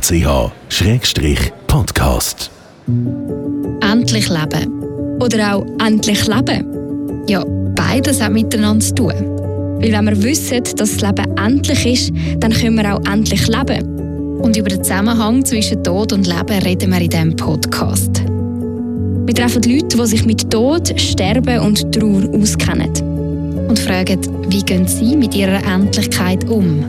www.srf.ch/podcast. Endlich leben. Oder auch endlich leben. Ja, beides hat miteinander zu tun. Weil wenn wir wissen, dass das Leben endlich ist, dann können wir auch endlich leben. Und über den Zusammenhang zwischen Tod und Leben reden wir in diesem Podcast. Wir treffen Leute, die sich mit Tod, Sterben und Trauer auskennen. Und fragen, wie gehen sie mit ihrer Endlichkeit um?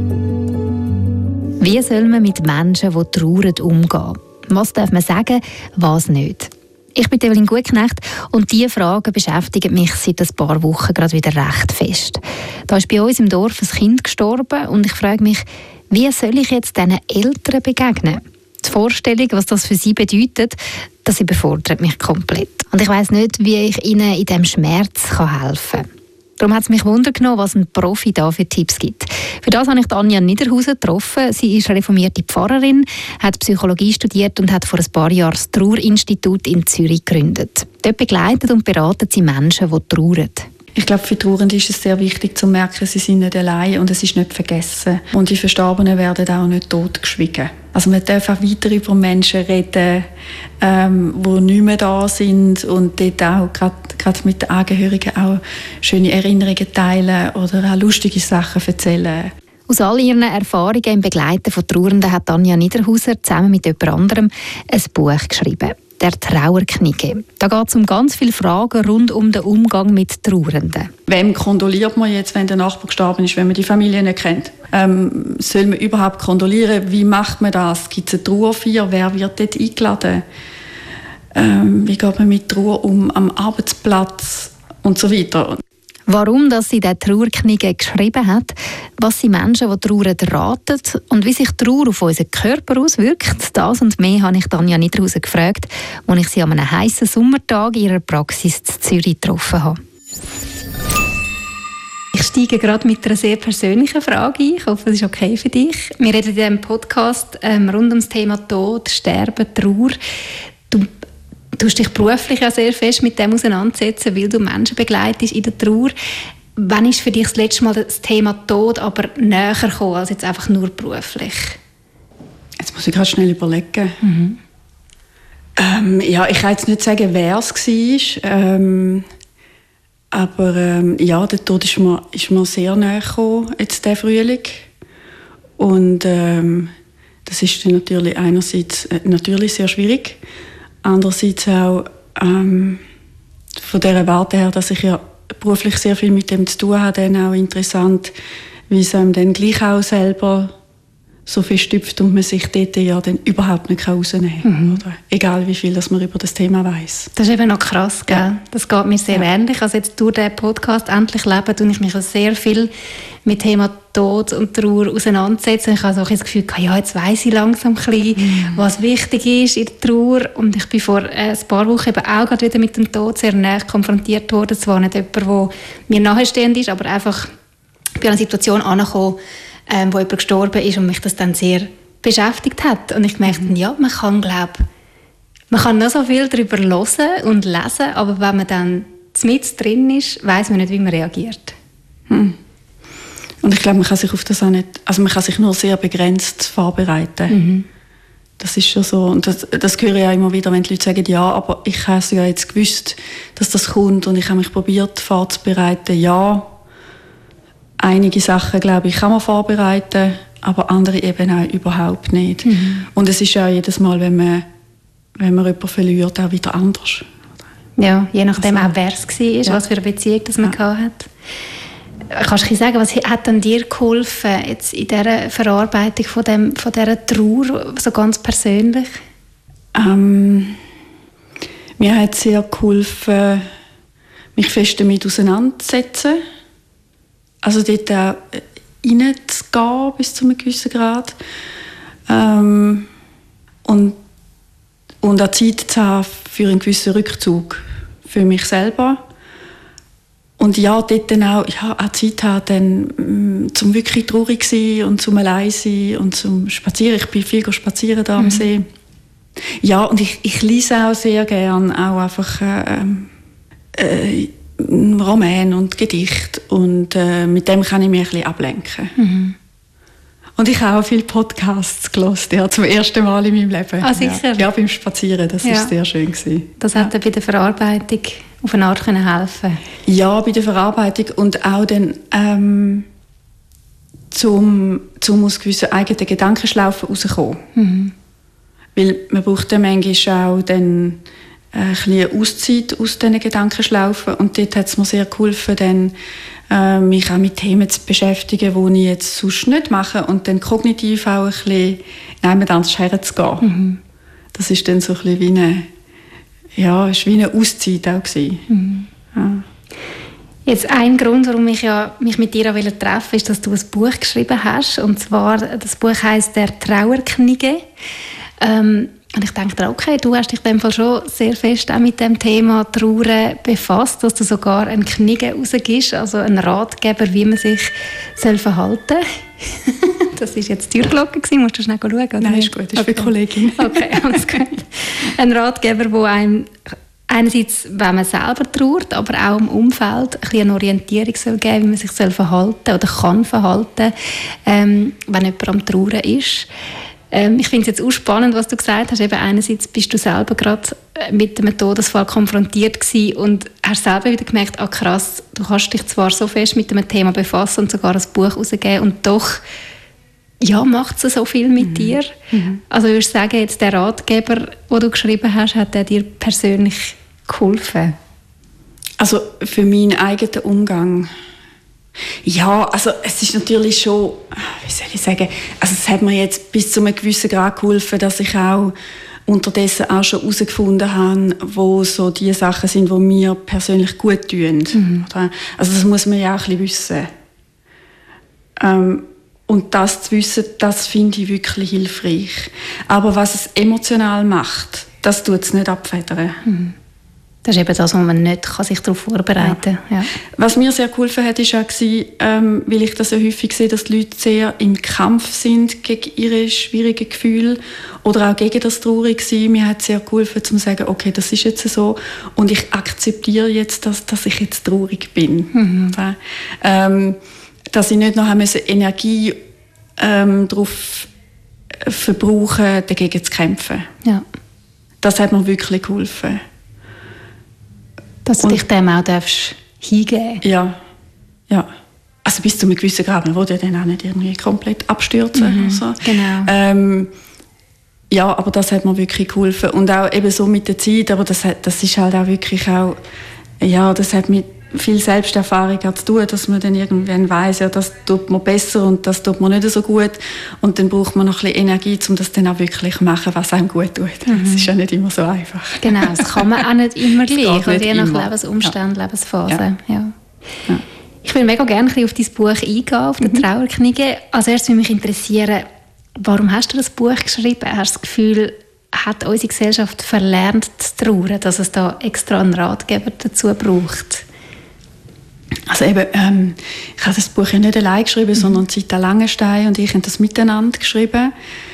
Wie soll man mit Menschen, die trauern, umgehen? Was darf man sagen, was nicht? Ich bin Evelyn Gutknecht und diese Fragen beschäftigen mich seit ein paar Wochen gerade wieder recht fest. Da ist bei uns im Dorf ein Kind gestorben und ich frage mich, wie soll ich jetzt diesen Eltern begegnen? Die Vorstellung, was das für sie bedeutet, das überfordert mich komplett. Und ich weiss nicht, wie ich ihnen in diesem Schmerz helfen kann. Darum hat es mich Wunder genommen, was ein Profi da für Tipps gibt. Für das habe ich Anja Niederhausen getroffen. Sie ist reformierte Pfarrerin, hat Psychologie studiert und hat vor ein paar Jahren das Trauerinstitut in Zürich gegründet. Dort begleitet und beraten sie Menschen, die trauern. Ich glaube, für Trauernde ist es sehr wichtig zu merken, sie sind nicht allein und es ist nicht vergessen. Und die Verstorbenen werden auch nicht totgeschwiegen. Also man darf auch weiter über Menschen reden, die nicht mehr da sind und dort auch gerade mit den Angehörigen auch schöne Erinnerungen teilen oder auch lustige Sachen erzählen. Aus all ihren Erfahrungen im Begleiten von Trauernden hat Anja Niederhauser zusammen mit jemand anderem ein Buch geschrieben. «Der Trauerknigge». Da geht es um ganz viele Fragen rund um den Umgang mit Trauernden. Wem kondoliert man jetzt, wenn der Nachbar gestorben ist, wenn man die Familie nicht kennt? Soll man überhaupt kondolieren? Wie macht man das? Gibt es eine Trauerfeier? Wer wird dort eingeladen? Wie geht man mit Trauer um am Arbeitsplatz? Und so weiter. Warum dass sie diese Trauerknigge geschrieben hat, was sie Menschen, die trauern, raten und wie sich Trauer auf unseren Körper auswirkt, das und mehr habe ich Anja Niederhausen gefragt, als ich sie an einem heissen Sommertag in ihrer Praxis in Zürich getroffen habe. Ich steige gerade mit einer sehr persönlichen Frage ein. Ich hoffe, es ist okay für dich. Wir reden in diesem Podcast rund um das Thema Tod, Sterben, Trauer. Du hast dich beruflich ja sehr fest mit dem auseinandersetzen, weil du Menschen begleitest in der Trauer. Wann ist für dich das letzte Mal das Thema Tod aber näher gekommen, als jetzt einfach nur beruflich? Jetzt muss ich gerade schnell überlegen. Ja, ich kann jetzt nicht sagen, wer es war. Aber ja, der Tod ist mir sehr nahe gekommen, jetzt diesen Frühling. Und das ist dann natürlich einerseits natürlich sehr schwierig. Andererseits auch von dieser Warte her, dass ich ja beruflich sehr viel mit dem zu tun habe, dann auch interessant, wie es einem dann gleich auch selber so verstüpft und man sich dort ja dann überhaupt nicht rausnehmen kann. Oder? Egal wie viel dass man über das Thema weiss. Das ist eben noch krass, gell? Ja. Das geht mir sehr ähnlich. Also jetzt durch diesen Podcast «Endlich leben» tue ich mich sehr viel mit dem Thema Tod und Trauer auseinandersetzen. Ich habe so das Gefühl, ja, jetzt weiss ich langsam ein bisschen, was wichtig ist in der Trauer. Und ich bin vor ein paar Wochen eben auch gerade wieder mit dem Tod sehr nahe konfrontiert worden. Zwar nicht jemand, der mir nahestehend ist, aber einfach bei einer Situation angekommen, wo jemand gestorben ist und mich das dann sehr beschäftigt hat. Und ich merkte, ja, man kann noch so viel darüber hören und lesen, aber wenn man dann mit drin ist, weiss man nicht, wie man reagiert. Und ich glaube, man kann sich auf das auch nicht, also man kann sich nur sehr begrenzt vorbereiten. Das ist schon so. Und das höre ich auch immer wieder, wenn die Leute sagen, ja, aber ich habe es ja jetzt gewusst, dass das kommt und ich habe mich probiert vorzubereiten. Ja, einige Sachen, glaube ich, kann man vorbereiten, aber andere eben auch überhaupt nicht. Und es ist auch jedes Mal, wenn man jemanden verliert, auch wieder anders. Ja, je nachdem auch, wer es war, was für eine Beziehung das man hatte. Kannst du sagen, was hat denn dir geholfen jetzt in dieser Verarbeitung von dieser Trauer, so ganz persönlich? Mir hat sehr geholfen, mich fest damit auseinanderzusetzen. Also dort auch reinzugehen bis zu einem gewissen Grad. Und auch Zeit zu haben für einen gewissen Rückzug für mich selber. Und ja, dort dann auch Zeit haben, dann, zum wirklich traurig sein und zum allein sein und zum Spazieren. Ich bin viel spazieren da am See. Ja, und ich lese auch sehr gerne auch einfach Roman und Gedicht. Und mit dem kann ich mich ein bisschen ablenken. Und ich habe auch viele Podcasts gehört, ja, zum ersten Mal in meinem Leben. Ah, sicher? Ja, beim Spazieren, das war sehr schön gewesen. Das hat dir bei der Verarbeitung auf eine Art helfen? Ja, bei der Verarbeitung und auch dann zum aus gewissen eigenen Gedankenschlaufen rauskommen. Mhm. Weil man braucht dann manchmal auch dann ein bisschen Auszeit aus diesen Gedankenschlaufen. Und dort hat es mir sehr geholfen, dann, mich auch mit Themen zu beschäftigen, die ich jetzt sonst nicht mache. Und dann kognitiv auch ein bisschen jemand anders herzugehen. Mhm. Das ist dann so ein bisschen wie eine Auszeit auch gewesen. Mhm. Ja. Jetzt ein Grund, warum ich mich mit dir treffen wollte, ist, dass du ein Buch geschrieben hast. Und zwar, das Buch heisst «Der Trauerknigge». Und ich denke, okay, du hast dich in dem Fall schon sehr fest auch mit dem Thema Trauer befasst, dass du sogar eine Knigge rausgibst, also einen Ratgeber, wie man sich verhalten soll. Das war jetzt die Türglocke, musst du schnell schauen? Oder? Nein, ist gut, das ist für die Kollegin. Okay, alles gut. Ein Ratgeber, der einem einerseits, wenn man selber trauert, aber auch im Umfeld ein bisschen eine Orientierung soll geben, wie man sich verhalten oder kann verhalten, wenn jemand am Trauern ist. Ich finde es jetzt auch spannend, was du gesagt hast. Eben einerseits bist du selber gerade mit dem Todesfall konfrontiert gewesen und hast selber wieder gemerkt, krass, du kannst dich zwar so fest mit dem Thema befassen und sogar ein Buch rausgeben und doch macht es so viel mit dir. Mhm. Also ich würde sagen, jetzt der Ratgeber, den du geschrieben hast, hat der dir persönlich geholfen? Also für meinen eigenen Umgang. Ja, also es ist natürlich schon, wie soll ich sagen, also es hat mir jetzt bis zu einem gewissen Grad geholfen, dass ich auch unterdessen auch schon herausgefunden habe, wo so die Sachen sind, die mir persönlich gut tun. Mhm. Also das muss man ja auch ein bisschen wissen. Und das zu wissen, das finde ich wirklich hilfreich. Aber was es emotional macht, das tut es nicht abfedern. Mhm. Das ist eben das, wo man nicht sich darauf vorbereiten kann. Ja. Was mir sehr geholfen hat, war auch, weil ich das ja häufig sehe, dass die Leute sehr im Kampf sind gegen ihre schwierigen Gefühle oder auch gegen das Traurigsein. Mir hat es sehr geholfen, zu sagen, okay, das ist jetzt so und ich akzeptiere jetzt, dass ich jetzt traurig bin. Mhm. Dass ich nicht noch Energie darauf verbrauchen, dagegen zu kämpfen. Ja. Das hat mir wirklich geholfen. Dass du dich dem auch hingeben darfst. Ja. Also bis zu einem gewissen Grad. Man will ja dann auch nicht irgendwie komplett abstürzen. Mhm, so. Genau. Ja, aber das hat mir wirklich geholfen. Und auch eben so mit der Zeit, aber das ist halt auch wirklich auch, ja, das hat mit viel Selbsterfahrung zu tun, dass man dann irgendwann weiss, ja, das tut mir besser und das tut mir nicht so gut. Und dann braucht man noch ein bisschen Energie, um das dann auch wirklich zu machen, was einem gut tut. Das ist ja nicht immer so einfach. Genau, das kann man auch nicht immer gleich, und je nach Lebensumständen, Lebensphase. Ja. Ich will mega gerne auf dein Buch eingehen, auf die Trauerknigge. Als erstes würde mich interessieren, warum hast du das Buch geschrieben? Hast du das Gefühl, hat unsere Gesellschaft verlernt zu trauern, dass es da extra einen Ratgeber dazu braucht? Also eben, ich habe das Buch ja nicht allein geschrieben, sondern Zita Langenstein und ich haben das miteinander geschrieben.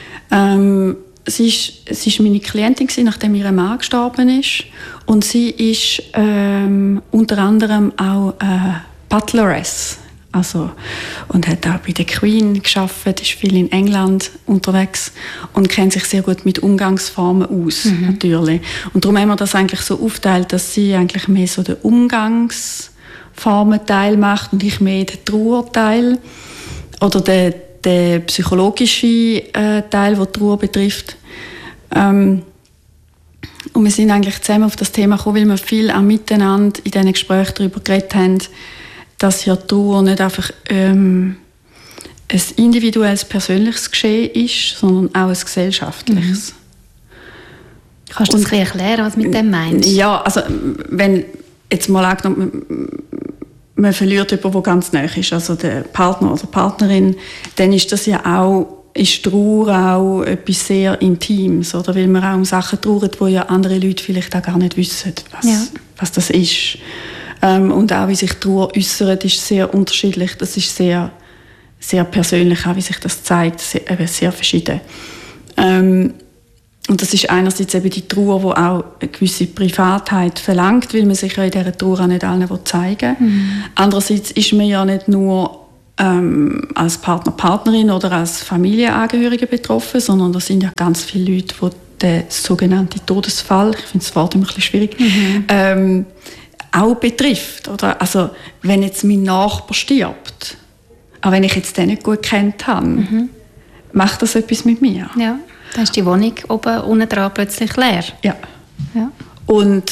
Sie war meine Klientin, nachdem ihr Mann gestorben ist. Und sie ist unter anderem auch Butleress. Also, und hat auch bei der Queen gearbeitet, ist viel in England unterwegs und kennt sich sehr gut mit Umgangsformen aus, natürlich. Und darum haben wir das eigentlich so aufgeteilt, dass sie eigentlich mehr so den Umgangsformenteil macht und ich mehr den Trauerteil oder den psychologischen Teil, der die Trauer betrifft. Und wir sind eigentlich zusammen auf das Thema gekommen, weil wir viel auch miteinander in diesen Gesprächen darüber geredet haben, dass ja Trauer nicht einfach ein individuelles, persönliches Geschehen ist, sondern auch ein gesellschaftliches. Kannst du das ein bisschen erklären, was du mit dem meinst? Ja, also wenn jetzt mal angenommen, man verliert jemanden, der ganz nahe ist, also der Partner oder Partnerin, dann ist das ja auch, ist Trauer auch etwas sehr Intimes, oder? Weil man auch um Sachen trauert, wo ja andere Leute vielleicht auch gar nicht wissen, was das ist. Und auch wie sich Trauer äußert, ist sehr unterschiedlich. Das ist sehr, sehr persönlich, auch wie sich das zeigt, sehr verschieden. Und das ist einerseits eben die Trauer, die auch eine gewisse Privatheit verlangt, weil man sich ja in dieser Trauer auch nicht allen zeigen will. Andererseits ist man ja nicht nur als Partner, Partnerin oder als Familienangehörige betroffen, sondern da sind ja ganz viele Leute, die den sogenannten Todesfall, ich finde das Wort immer ein bisschen schwierig, auch betrifft. Oder? Also, wenn jetzt mein Nachbar stirbt, auch wenn ich jetzt den nicht gut kennt habe, macht das etwas mit mir. Ja, dann ist die Wohnung oben unten dran plötzlich leer. Ja. Ja. Und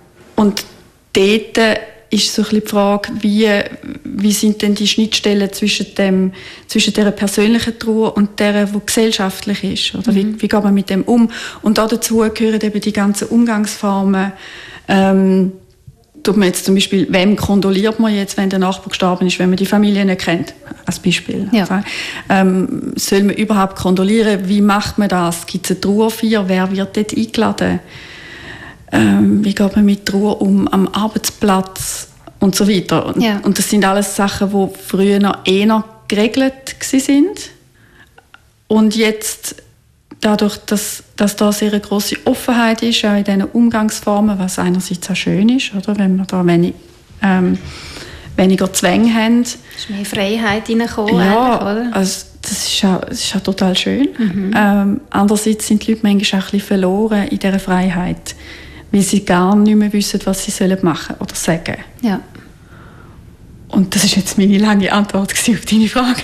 dort ist so ein bisschen die Frage, wie sind denn die Schnittstellen zwischen dieser persönlichen Trauer und der, die gesellschaftlich ist? Oder wie geht man mit dem um? Und dazu gehören eben die ganzen Umgangsformen. Tut man jetzt zum Beispiel, wem kondoliert man jetzt, wenn der Nachbar gestorben ist, wenn man die Familie nicht kennt, als Beispiel. Ja. Soll man überhaupt kondolieren? Wie macht man das? Gibt es eine Trauerfeier? Wer wird dort eingeladen? Wie geht man mit Trauer um am Arbeitsplatz und so weiter. Und das sind alles Sachen, die früher noch eher geregelt waren. Und jetzt, dadurch, dass da sehr eine grosse Offenheit ist, auch in diesen Umgangsformen, was einerseits auch schön ist, oder? Wenn wir da weniger Zwänge haben. Es ist mehr Freiheit reingekommen, ja, oder? Also das ist auch total schön. Andererseits sind die Leute manchmal auch ein bisschen verloren in dieser Freiheit, weil sie gar nicht mehr wissen, was sie machen oder sagen. Ja. Und das ist jetzt meine lange Antwort auf deine Frage.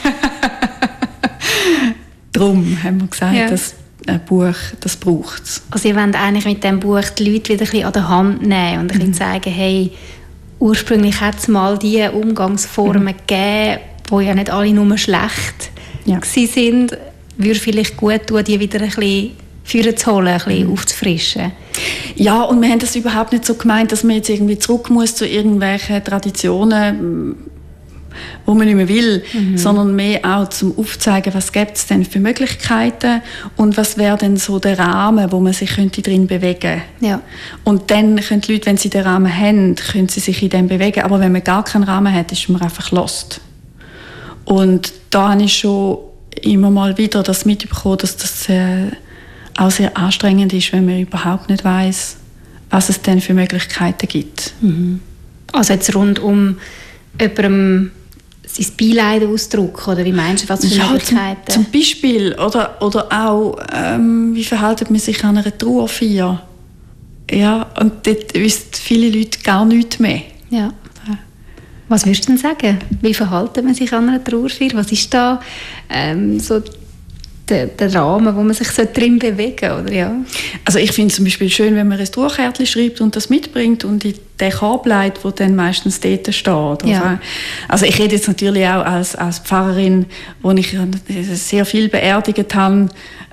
Darum haben wir gesagt, dass ein Buch, das braucht es. Also ihr wollt eigentlich mit diesem Buch die Leute wieder ein bisschen an der Hand nehmen und ein bisschen zeigen, hey, ursprünglich hat es mal diese Umgangsformen gegeben, die ja nicht alle nur schlecht waren. Würde vielleicht gut tun, die wieder ein bisschen vorzuholen, ein bisschen aufzufrischen. Ja, und wir haben das überhaupt nicht so gemeint, dass man jetzt irgendwie zurück muss zu irgendwelchen Traditionen, wo man nicht mehr will, sondern mehr auch zum Aufzeigen, was gibt es denn für Möglichkeiten und was wäre denn so der Rahmen, wo man sich drin bewegen könnte. Ja. Und dann können die Leute, wenn sie den Rahmen haben, können sie sich in dem bewegen, aber wenn man gar keinen Rahmen hat, ist man einfach lost. Und da habe ich schon immer mal wieder das mitbekommen, dass das auch sehr anstrengend ist, wenn man überhaupt nicht weiss, was es denn für Möglichkeiten gibt. Also jetzt rund um jemandem sein Beileid ausdrücken, oder wie meinst du, was für Möglichkeiten? Zum Beispiel, oder auch, wie verhält man sich an einer Trauerfeier? Ja, und dort wissen viele Leute gar nichts mehr. Ja. Was würdest du denn sagen? Wie verhält man sich an einer Trauerfeier? Was ist da so der Rahmen, wo man sich drin bewegen sollte, oder? Ja. Also ich finde es zum Beispiel schön, wenn man ein Trauerkärtchen schreibt und das mitbringt und in den Korb legt, der dann meistens dort steht. Ja. Also ich rede jetzt natürlich auch als Pfarrerin, wo ich sehr viel beerdigt habe,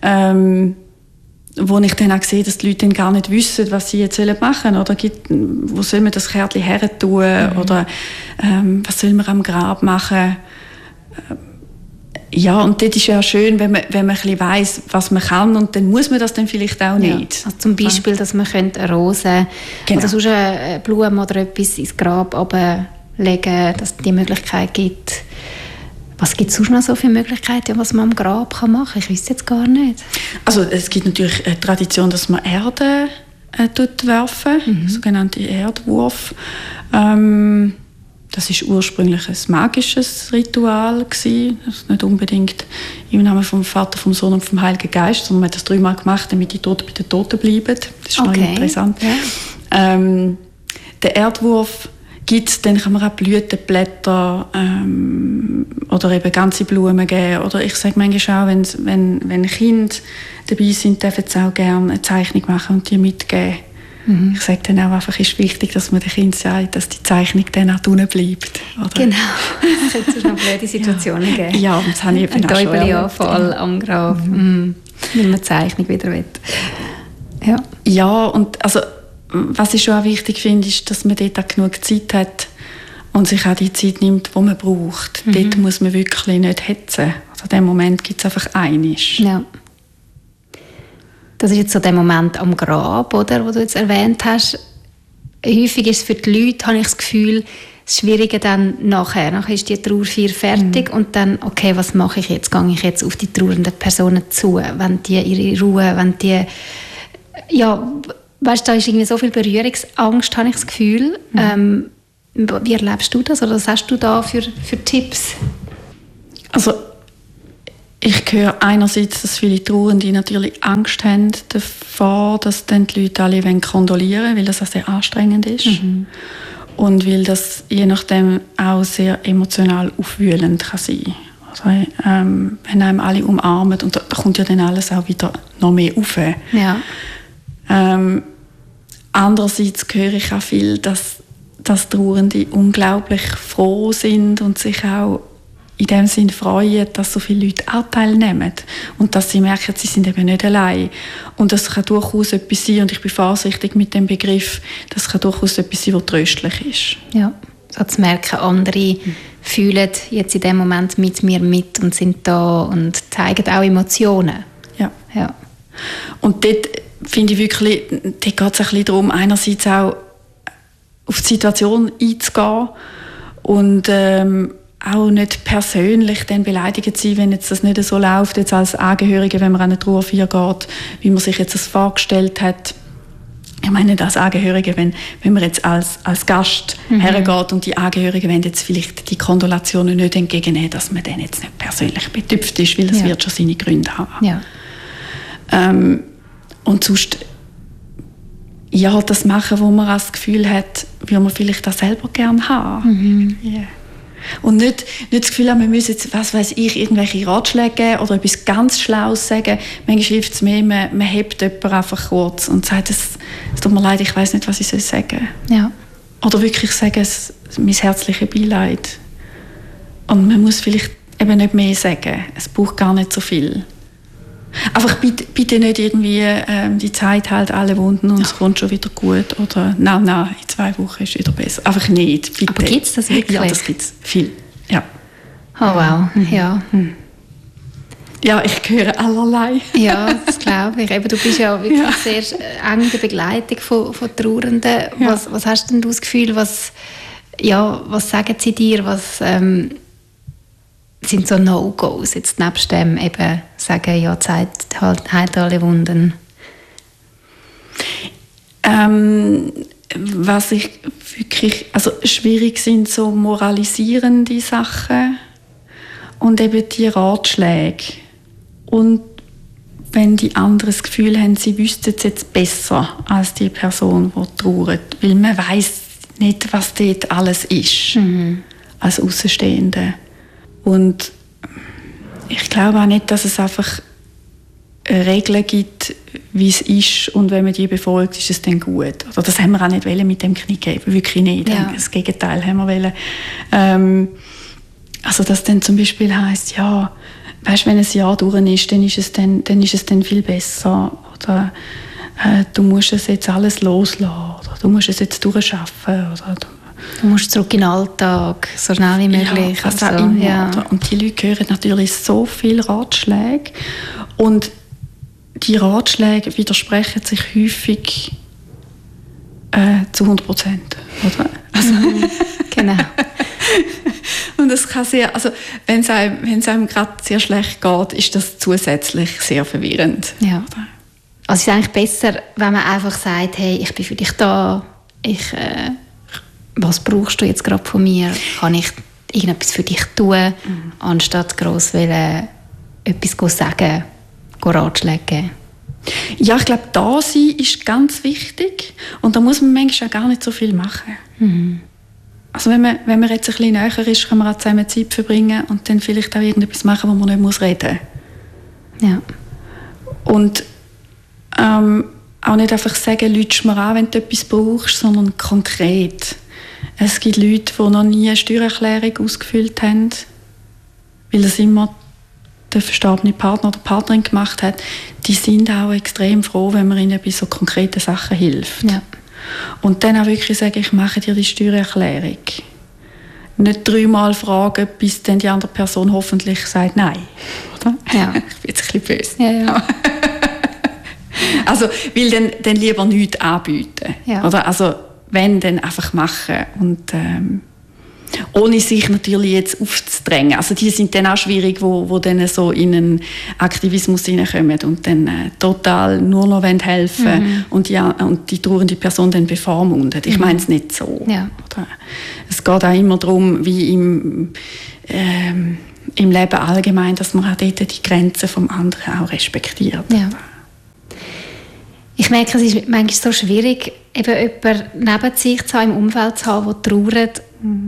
wo ich dann auch sehe, dass die Leute dann gar nicht wissen, was sie jetzt machen sollen. Oder wo soll man das Kärtchen her tun? Oder was soll man am Grab machen? Ja, und dort ist ja schön, wenn man ein bisschen weiss, was man kann, und dann muss man das dann vielleicht auch nicht. Also zum Beispiel, dass man eine Rose oder sonst eine Blume oder etwas ins Grab ablegen, dass es die Möglichkeit gibt. Was gibt es sonst noch so für Möglichkeiten, was man am Grab machen kann? Ich weiss jetzt gar nicht. Also es gibt natürlich eine Tradition, dass man Erde werfen, sogenannte Erdwurf. Das ist ursprünglich ein magisches Ritual gewesen. Das ist nicht unbedingt im Namen vom Vater, vom Sohn und vom Heiligen Geist, sondern man hat das 3-mal gemacht, damit die Toten bei den Toten bleiben. Das ist noch interessant. Ja. Der Erdwurf gibt es, dann kann man auch Blütenblätter oder eben ganze Blumen geben. Oder ich sage manchmal auch, wenn Kinder dabei sind, dürfen sie auch gerne eine Zeichnung machen und die mitgeben. Ich sage dann auch einfach, es ist wichtig, dass man den Kindern sagt, dass die Zeichnung dann auch unten bleibt. Oder? Genau, es könnte sonst noch blöde Situationen geben. Ja, das habe ich eben auch schon erlebt. Ein Täubeli-Anfall am Grab, weil man die Zeichnung wieder will. Ja, und also, was ich schon auch wichtig finde, ist, dass man dort auch genug Zeit hat und sich auch die Zeit nimmt, die man braucht. Dort muss man wirklich nicht hetzen. Also in dem Moment gibt es einfach einiges. Ja. Das ist jetzt so der Moment am Grab, oder, wo du jetzt erwähnt hast. Häufig ist es für die Leute, habe ich das Gefühl, das Schwierige dann nachher. Nachher ist die Trauerfeier fertig und dann, okay, was mache ich jetzt? Gehe ich jetzt auf die trauernden Personen zu? Wenn die ihre Ruhe, wenn die... Ja, weißt du, da ist irgendwie so viel Berührungsangst, habe ich das Gefühl. Wie erlebst du das? Oder was hast du da für Tipps? Also ich höre einerseits, dass viele Trauernde natürlich Angst haben davor, dass dann die Leute alle kondolieren wollen, weil das auch sehr anstrengend ist. Und weil das je nachdem auch sehr emotional aufwühlend kann sein. Also, wenn einem alle umarmen und da kommt ja dann alles auch wieder noch mehr auf. Ja. Andererseits höre ich auch viel, dass Trauernde unglaublich froh sind und sich auch in dem Sinne freuen, dass so viele Leute auch teilnehmen und dass sie merken, sie sind eben nicht allein. Und das kann durchaus etwas sein, und ich bin vorsichtig mit dem Begriff, das kann durchaus etwas sein, was tröstlich ist. Ja, so zu merken, andere fühlen jetzt in dem Moment mit mir mit und sind da und zeigen auch Emotionen. Ja. Und dort finde ich wirklich, dort geht es ein bisschen darum, einerseits auch auf die Situation einzugehen und auch nicht persönlich dann beleidigt zu sein, wenn jetzt das nicht so läuft, jetzt als Angehörige, wenn man an eine Trauerfeier geht, wie man sich jetzt das vorgestellt hat. Ich meine nicht als Angehörige, wenn man jetzt als Gast hergeht und die Angehörigen wollen jetzt vielleicht die Kondolationen nicht entgegennehmen, dass man dann jetzt nicht persönlich betüpft ist, weil das wird schon seine Gründe haben. Ja. Und sonst das machen, wo man das Gefühl hat, würde man vielleicht auch selber gerne haben. Yeah. Und nicht das Gefühl haben, wir müssen jetzt, was weiß ich, irgendwelche Ratschläge geben oder etwas ganz Schlaues sagen. Manchmal hilft es mehr, man hebt jemanden einfach kurz und sagt, es tut mir leid, ich weiss nicht, was ich sagen soll. Ja. Oder wirklich sagen, mein herzliches Beileid. Und man muss vielleicht eben nicht mehr sagen. Es braucht gar nicht so viel. Einfach bitte nicht irgendwie die Zeit hält alle Wunden und es kommt schon wieder gut. Oder nein, in 2 Wochen ist es wieder besser. Einfach nicht, bitte. Aber gibt es das wirklich? Ja, das gibt es. Viel, ja. Oh wow, ja. Ja, ich höre allerlei. Ja, das glaube ich. Eben, du bist ja wirklich sehr eng in der Begleitung von Trauernden. Ja. Was hast denn du das Gefühl, was sagen sie dir, was sind so No-Gos, jetzt nebst dem eben sagen, ja, Zeit heilt alle Wunden? Was ich wirklich, also schwierig sind so moralisierende Sachen und eben die Ratschläge. Und wenn die anderen das Gefühl haben, sie wüssten es jetzt besser als die Person, die trauert, weil man weiss nicht, was dort alles ist, als Außenstehende. Und ich glaube auch nicht, dass es einfach Regeln gibt, wie es ist, und wenn man die befolgt, ist es dann gut. Oder das haben wir auch nicht mit dem Knie geben, wirklich nicht. Ja. Das Gegenteil haben wir wollen. Also dass dann zum Beispiel heisst, ja, weißt, wenn ein Jahr durch ist, dann ist es dann viel besser. Oder du musst es jetzt alles loslassen. Oder du musst es jetzt durchschaffen. Oder du musst zurück in den Alltag, so schnell wie möglich. Ja, also, immer. Ja. Und die Leute hören natürlich so viele Ratschläge. Und die Ratschläge widersprechen sich häufig zu 100%. Oder? Also, genau. Und es kann sehr, also wenn es einem gerade sehr schlecht geht, ist das zusätzlich sehr verwirrend. Ja. Also es ist eigentlich besser, wenn man einfach sagt, hey, ich bin für dich da, was brauchst du jetzt gerade von mir? Kann ich irgendetwas für dich tun, anstatt gross etwas sagen, Ratschläge geben? Ja, ich glaube, da sein ist ganz wichtig. Und da muss man manchmal auch gar nicht so viel machen. Also wenn man jetzt ein bisschen näher ist, kann man auch zusammen Zeit verbringen und dann vielleicht auch irgendetwas machen, wo man nicht reden muss. Ja. Und auch nicht einfach sagen, lütsch mir an, wenn du etwas brauchst, sondern konkret. Es gibt Leute, die noch nie eine Steuererklärung ausgefüllt haben, weil das immer der verstorbene Partner oder Partnerin gemacht hat. Die sind auch extrem froh, wenn man ihnen bei so konkreten Sachen hilft. Ja. Und dann auch wirklich sagen, ich mache dir die Steuererklärung. Nicht 3-mal fragen, bis dann die andere Person hoffentlich sagt Nein. Oder? Ja. Ich bin jetzt ein bisschen böse. Ja. Also, weil dann lieber nichts anbieten. Ja. Oder? Also, wenn, dann einfach machen. Und ohne sich natürlich jetzt aufzudrängen. Also die sind dann auch schwierig, wo dann so in einen Aktivismus hineinkommen und dann total nur noch helfen und die trauernde Person dann bevormundet. Ich meine es nicht so. Ja. Es geht auch immer darum, wie im Leben allgemein, dass man auch dort die Grenzen vom anderen auch respektiert. Ja. Ich merke, es ist manchmal so schwierig, eben jemanden neben sich zu haben, im Umfeld zu haben, der trauert,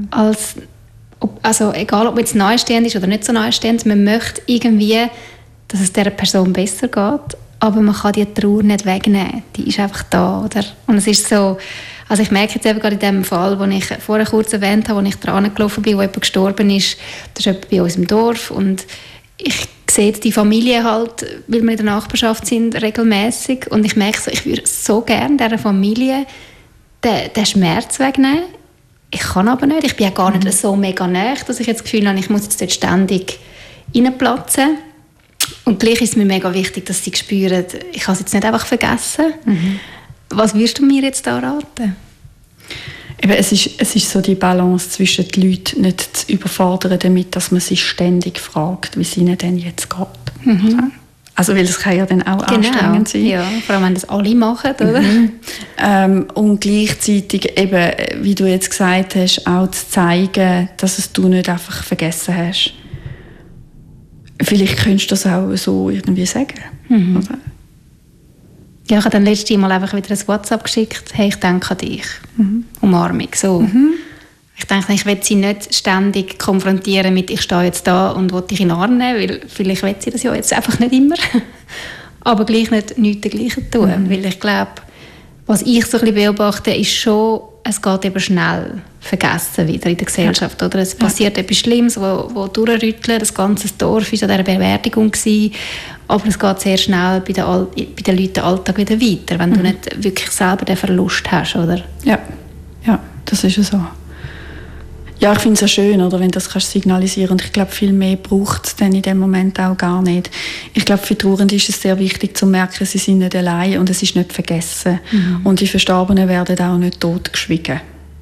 also egal, ob man jetzt nahestehend ist oder nicht so nahestehend, man möchte irgendwie, dass es dieser Person besser geht, aber man kann die Trauer nicht wegnehmen. Die ist einfach da, oder? Und es ist so, also ich merke jetzt eben gerade in dem Fall, den ich vorher kurz erwähnt habe, wo ich dran gelaufen bin, wo jemand gestorben ist, das ist jemand bei uns im Dorf und ich sehe die Familie halt, weil wir in der Nachbarschaft sind, regelmäßig und ich merke so, ich würde so gerne dieser Familie den Schmerz wegnehmen. Ich kann aber nicht, ich bin ja gar nicht so mega nahe, dass ich jetzt das Gefühl habe, ich muss jetzt dort ständig reinplatzen. Und gleich ist es mir mega wichtig, dass sie spüren, ich habe es jetzt nicht einfach vergessen. Was würdest du mir jetzt da raten? Eben, es ist so die Balance zwischen den Leuten nicht zu überfordern damit, dass man sich ständig fragt, wie es ihnen denn jetzt geht. Also, weil es kann ja dann auch anstrengend sein. Ja, vor allem, wenn das alle machen, oder? Und gleichzeitig eben, wie du jetzt gesagt hast, auch zu zeigen, dass es du nicht einfach vergessen hast. Vielleicht könntest du das auch so irgendwie sagen. Oder? Ja, ich habe dann letztes Mal einfach wieder ein WhatsApp geschickt. Hey, ich denke an dich. Umarmung. So. Ich denke, ich will sie nicht ständig konfrontieren mit, ich stehe jetzt da und will dich in den Arm nehmen, weil vielleicht will sie das ja jetzt einfach nicht immer. Aber gleich nicht nichts dergleichen tun. Weil ich glaube, was ich so ein bisschen beobachte, ist schon, es geht eben schnell vergessen wieder in der Gesellschaft. Oder? Es passiert etwas Schlimmes, wo durchrüttelt. Das ganze Dorf war an dieser Beerdigung gewesen. Aber es geht sehr schnell bei den Leuten den Alltag wieder weiter, wenn du nicht wirklich selber den Verlust hast, oder? Ja, das ist ja so. Ja, ich finde es ja schön, oder, wenn du das kannst signalisieren. Und ich glaube, viel mehr braucht es dann in dem Moment auch gar nicht. Ich glaube, für Trauernde ist es sehr wichtig zu merken, sie sind nicht allein und es ist nicht vergessen. Und die Verstorbenen werden auch nicht totgeschwiegen.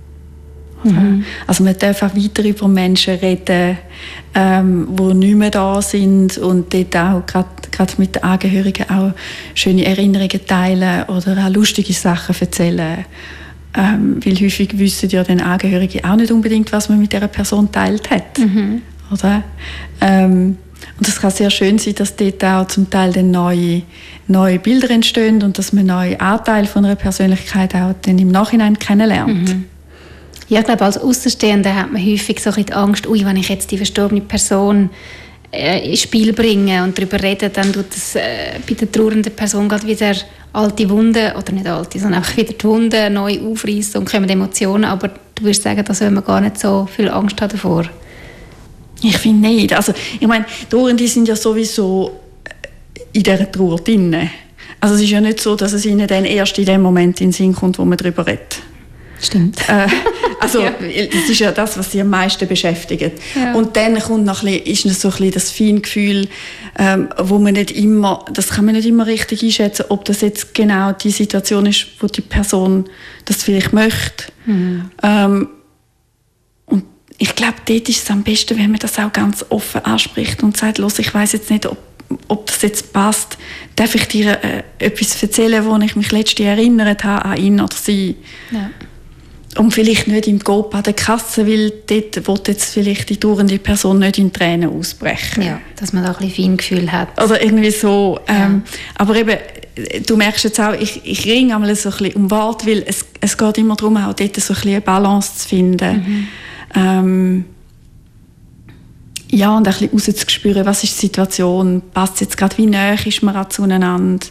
Also man darf auch weiter über Menschen reden, die nicht mehr da sind und dort auch gerade mit den Angehörigen auch schöne Erinnerungen teilen oder auch lustige Sachen erzählen. Weil häufig wissen ja den Angehörigen auch nicht unbedingt, was man mit dieser Person teilt hat. Oder? Und es kann sehr schön sein, dass dort auch zum Teil dann neue Bilder entstehen und dass man neue Anteile von einer Persönlichkeit auch dann im Nachhinein kennenlernt. Ja, ich glaube, als Außenstehender hat man häufig so ein bisschen die Angst, wenn ich jetzt die verstorbene Person ins Spiel bringe und darüber rede, dann tut das bei der trauernden Person gerade wieder alte Wunden, oder nicht alte, sondern einfach wieder die Wunden neu aufreißen und kommen Emotionen. Aber du würdest sagen, da soll man gar nicht so viel Angst haben davor. Ich finde nicht. Also, ich meine, Trauernde sind ja sowieso in dieser Trauer drin. Also es ist ja nicht so, dass es ihnen dann erst in dem Moment in den Sinn kommt, wo man darüber redet. Stimmt. Also das ist ja das, was sie am meisten beschäftigt. Ja. Und dann kommt noch ein bisschen, ist noch so ein bisschen das Feingefühl, wo man nicht immer, das kann man nicht immer richtig einschätzen, ob das jetzt genau die Situation ist, wo die Person das vielleicht möchte. Und ich glaube, dort ist es am besten, wenn man das auch ganz offen anspricht und sagt, los, ich weiss jetzt nicht, ob das jetzt passt. Darf ich dir etwas erzählen, wo ich mich letztens erinnert habe an ihn oder sie? Ja. Und vielleicht nicht im Coop an der Kasse, weil dort will jetzt vielleicht die trauernde Person nicht in Tränen ausbrechen. Ja, dass man da ein bisschen Feingefühl hat. Oder irgendwie so. Aber eben, du merkst jetzt auch, ich ringe einmal so ein bisschen um Wort, weil es geht immer darum, auch dort so ein bisschen eine Balance zu finden. Ja, und ein bisschen rauszuspüren, was ist die Situation, passt es jetzt gerade, wie nahe ist man auch zueinander.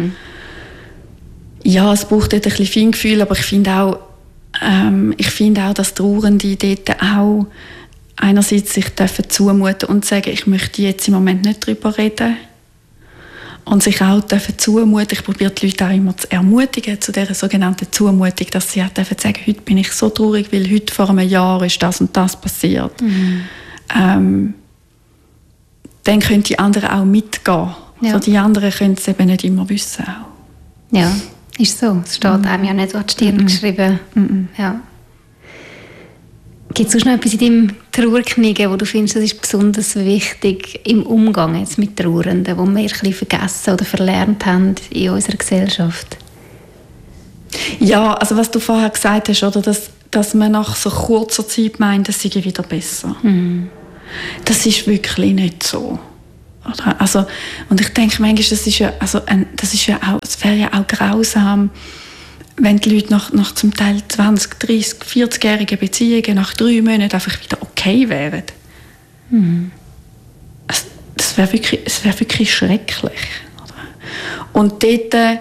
Ja, es braucht dort ein bisschen Feingefühl, aber ich finde auch, dass Trauernde dort auch einerseits sich zumuten und sagen, ich möchte jetzt im Moment nicht darüber reden. Und sich auch zumuten. Ich probiere die Leute auch immer zu ermutigen, zu dieser sogenannten Zumutung, dass sie auch sagen, heute bin ich so traurig, weil heute vor einem Jahr ist das und das passiert. Dann können die anderen auch mitgehen. Ja. Also die anderen können es eben nicht immer wissen. Auch. Ja, ist so. Es steht einem ja nicht auf die Stirn geschrieben. Ja. Gibt es sonst noch etwas in deinem Trauerknicken, wo du findest, das ist besonders wichtig im Umgang jetzt mit Trauernden, wo wir ein bisschen vergessen oder verlernt haben in unserer Gesellschaft? Ja, also was du vorher gesagt hast, oder, dass man nach so kurzer Zeit meint, es sei wieder besser. Das ist wirklich nicht so. Oder? Also, und ich denke manchmal, es wäre ja auch grausam, wenn die Leute nach zum Teil 20, 30, 40-jährigen Beziehungen nach 3 Monaten einfach wieder okay wären. Mhm. Es wäre wirklich schrecklich. Oder? Und dort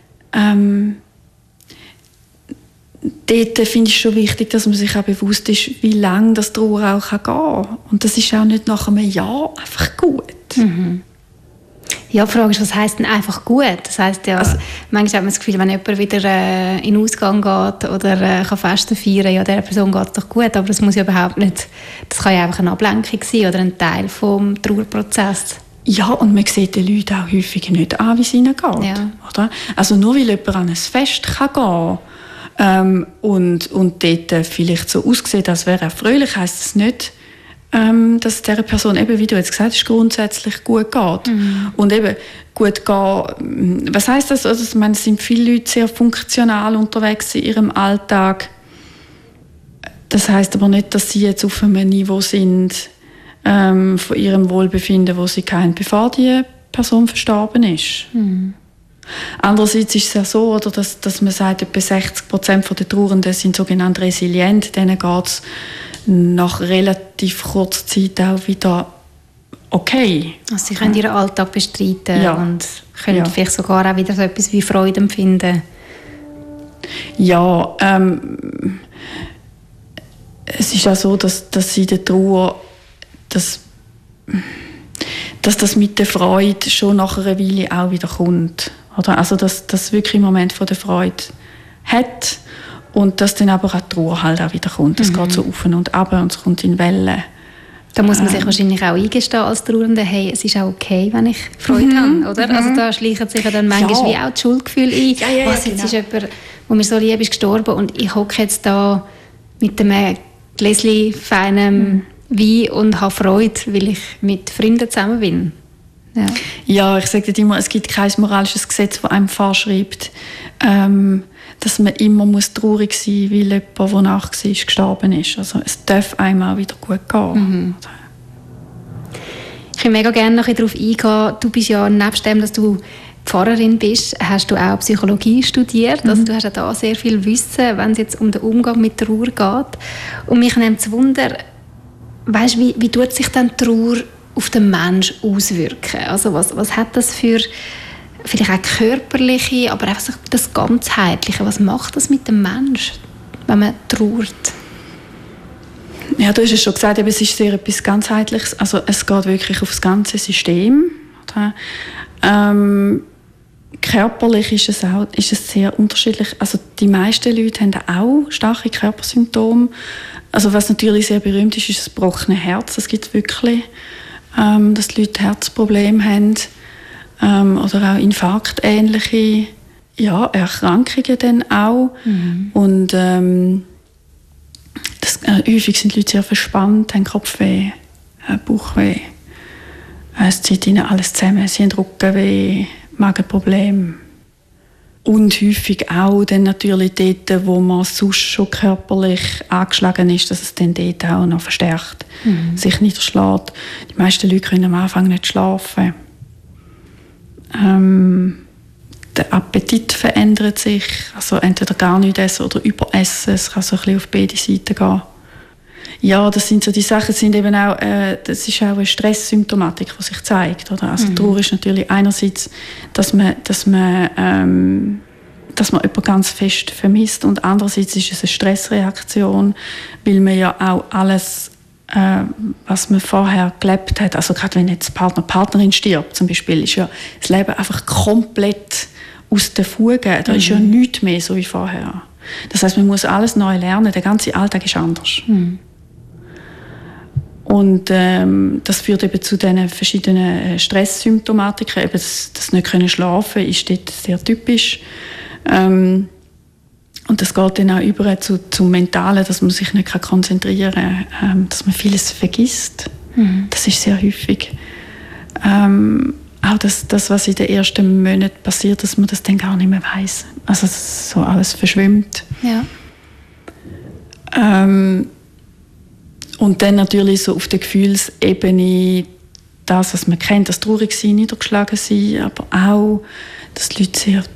finde ich schon wichtig, dass man sich auch bewusst ist, wie lange das Trauer auch gehen kann. Und das ist auch nicht nach einem Jahr einfach gut. Mhm. Ja, die Frage ist, was heisst denn einfach gut? Das heisst ja, manchmal hat man das Gefühl, wenn jemand wieder in den Ausgang geht oder kann Festen feiern, ja, der Person geht es doch gut, aber das muss ja überhaupt nicht, das kann ja einfach eine Ablenkung sein oder ein Teil vom Trauerprozess. Ja, und man sieht den Leuten auch häufig nicht an, wie es ihnen geht. Ja. Oder? Also nur weil jemand an ein Fest kann gehen und dort vielleicht so aussieht, als wäre er fröhlich, heisst das nicht, dass dieser Person, eben, wie du jetzt gesagt hast, grundsätzlich gut geht. Mhm. Und eben, gut gehen, was heisst das? Also, ich meine, es sind viele Leute sehr funktional unterwegs in ihrem Alltag. Das heisst aber nicht, dass sie jetzt auf einem Niveau sind, von ihrem Wohlbefinden, wo sie kennen, bevor die Person verstorben ist. Mhm. Andererseits ist es ja so, oder, dass man sagt, etwa 60% der Trauernden sind sogenannt resilient. Denen geht es nach relativ kurzer Zeit auch wieder okay. Also sie können ihren Alltag bestreiten und können vielleicht sogar auch wieder so etwas wie Freude empfinden. Ja, es ist auch so, dass in der Trauer dass das mit der Freude schon nach einer Weile auch wieder kommt. Oder? Also dass wirklich einen Moment von der Freude hat und dass dann aber auch die Trauer halt auch wieder kommt. Es geht so auf und ab und es kommt in Wellen. Da muss man sich wahrscheinlich auch eingestehen als Trauernde, hey, es ist auch okay, wenn ich Freude habe, oder? Also da schleichen sich dann manchmal wie auch das Schuldgefühl ein. Jetzt ist jemand, der mir so lieb ist, gestorben und ich hocke jetzt da mit einem Gläschen feinem Wein und habe Freude, weil ich mit Freunden zusammen bin. Ja, ich sage dir immer, es gibt kein moralisches Gesetz, das einem vorschreibt, dass man immer traurig sein muss, weil jemand, der nach war, gestorben ist. Also es darf einem auch wieder gut gehen. Mhm. Ich würde mega gerne noch darauf eingehen. Du bist ja, nebst dem, dass du Pfarrerin bist, hast du auch Psychologie studiert. Also du hast auch da sehr viel Wissen, wenn es jetzt um den Umgang mit Trauer geht. Und mich nimmt es Wunder, weißt, wie tut sich dann Trauer auf den Menschen auswirken? Also was hat das für vielleicht auch körperliche, aber auch das Ganzheitliche? Was macht das mit dem Menschen, wenn man trauert? Ja, du hast es schon gesagt, es ist sehr etwas Ganzheitliches. Also es geht wirklich auf das ganze System. Körperlich ist es sehr unterschiedlich. Also die meisten Leute haben auch starke Körpersymptome. Also was natürlich sehr berühmt ist das gebrochene Herz. Es gibt wirklich, dass die Leute Herzprobleme haben oder auch infarktähnliche Erkrankungen dann auch. Mhm. Und häufig sind die Leute sehr verspannt, haben Kopfweh, Bauchweh. Es zieht ihnen alles zusammen. Sie haben Rückenweh, Magenprobleme. Und häufig auch dann natürlich dort, wo man sonst schon körperlich angeschlagen ist, dass es dann dort auch noch verstärkt sich niederschlägt. Die meisten Leute können am Anfang nicht schlafen. Der Appetit verändert sich. Also entweder gar nicht essen oder überessen. Es kann so ein bisschen auf beide Seiten gehen. Ja, das sind so die Sachen, das ist auch eine Stresssymptomatik, die sich zeigt. Oder? Also Trauer ist natürlich einerseits, dass man jemanden ganz fest vermisst und andererseits ist es eine Stressreaktion, weil man ja auch alles, was man vorher gelebt hat, also gerade wenn jetzt Partnerin stirbt zum Beispiel, ist ja das Leben einfach komplett aus den Fugen. Da ist ja nichts mehr so wie vorher. Das heisst, man muss alles neu lernen, der ganze Alltag ist anders. Und das führt eben zu diesen verschiedenen Stresssymptomatiken. Eben das nicht können schlafen ist dort sehr typisch. Und das geht dann auch über zum Mentalen, dass man sich nicht konzentrieren kann, dass man vieles vergisst. Das ist sehr häufig. Auch das, was in den ersten Monaten passiert, dass man das dann gar nicht mehr weiss. Also so alles verschwimmt. Ja. Und dann natürlich so auf der Gefühlsebene das, was man kennt, das traurig sein, niedergeschlagen sein, aber auch, dass die Leute sehr